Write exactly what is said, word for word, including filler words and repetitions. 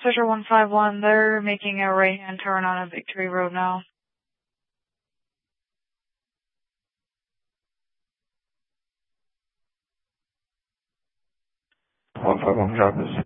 Fisher one five one, they're making a right-hand turn on a Victory Road now. one five one, Jarvis.